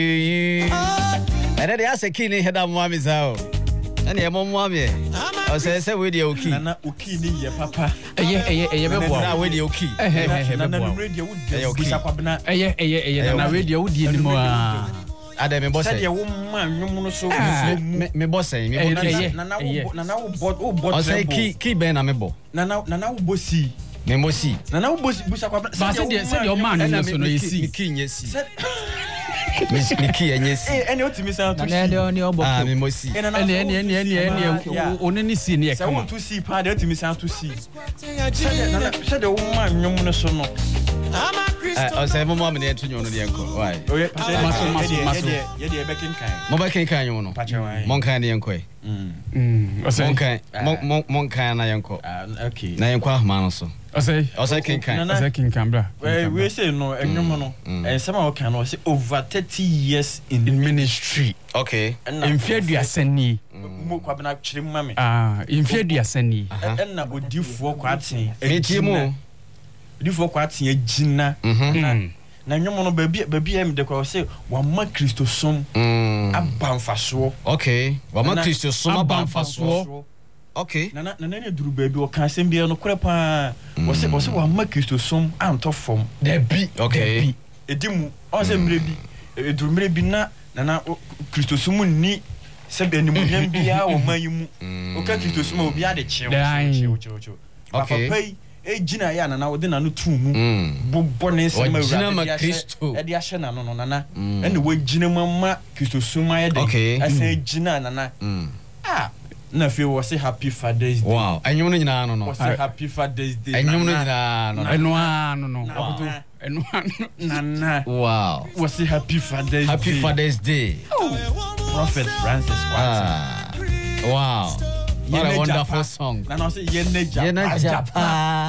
And they ask a king head of Mommy's out. And your mom, mommy. I say, with your key. Nana Ukini, your papa. With your key. Nana radio would be a radio would be more. Adam, boss, your woman, so me boss saying, Nana, say key Ben Amebo. Nana Bossi. Memosi. Nana Busaka. Said your man is also no king, yes. Miss Mickey and yes, and what to miss out to Memosi. And only senior. I want to see part to miss out to see. Said the woman, no one so no. I say, Mamma, and the uncle. Why? Mobile can you know? Monka and Uncle. Monka and Uncle. Okay. Nayanqua Manoso. I say, King Cambra. We say no, and no mono, and somehow can say over 30 years in ministry. Okay. And in Fedia Seni. Mokwabana actually, mammy. In Fedia Seni. And now would you for quatting? Ejimo. Do for quatting a gina. Na nyomo baby em de kwa say wa ma Kristo som abamfaso. Okay. Wa ma Kristo som abamfaso. Okay. Na duru baby o kan sem bia no kore pa. Wo say wa ma Kristo som anto fom. There be. Okay. Edimu o say mre bi eduru mre bi na Kristo som ni se be ni mu nyam bia wo mayimu. O ka Kristo som obi ade chewo. Okay. Gina ya na wode na no tu mu bobone se ma wura Kristo e de ahye na no nana ene we gina mama Kristo suma ya de asa gina nana na fe wo say happy Father's Day. Wow, anyum no nyina no wo say happy Father's Day. Anyum no nyina no no nana wow, wo say happy Father's Day. Prophet Francis Kwati. Wow, what a wonderful song. Nana say Yeneja Japa.